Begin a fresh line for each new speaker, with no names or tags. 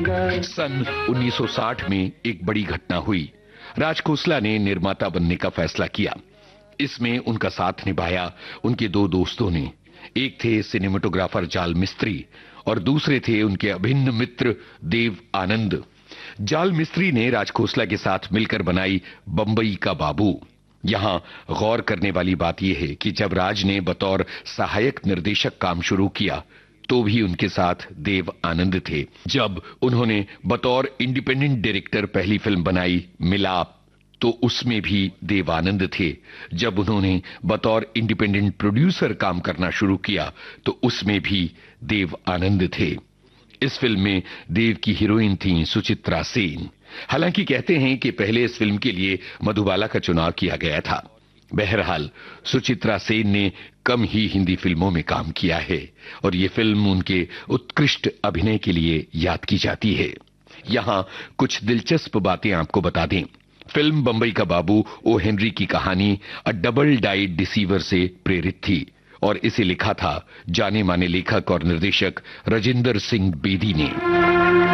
सन 1960 में एक बड़ी घटना हुई। राज खोसला ने निर्माता बनने का फैसला किया। इसमें उनका साथ निभाया उनके दो दोस्तों ने। एक थे सिनेमेटोग्राफर जाल मिस्त्री और दूसरे थे उनके अभिन्न मित्र देव आनंद। जाल मिस्त्री ने राज खोसला के साथ मिलकर बनाई बंबई का बाबू। यहां गौर करने वाली बात यह है कि जब राज ने बतौर सहायक निर्देशक काम शुरू किया तो भी उनके साथ देव आनंद थे। जब उन्होंने बतौर इंडिपेंडेंट डायरेक्टर पहली फिल्म बनाई मिलाप, तो उसमें भी देव आनंद थे। जब उन्होंने बतौर इंडिपेंडेंट प्रोड्यूसर काम करना शुरू किया तो उसमें भी देव आनंद थे। इस फिल्म में देव की हीरोइन थी सुचित्रा सेन। हालांकि कहते हैं कि पहले इस फिल्म के लिए मधुबाला का चुनाव किया गया था। बहरहाल सुचित्रा सेन ने कम ही हिंदी फिल्मों में काम किया है और ये फिल्म उनके उत्कृष्ट अभिनय के लिए याद की जाती है। यहां कुछ दिलचस्प बातें आपको बता दें। फिल्म बंबई का बाबू ओ हेनरी की कहानी अ डबल डाइड डिसीवर से प्रेरित थी और इसे लिखा था जाने माने लेखक और निर्देशक राजेंद्र सिंह बेदी ने।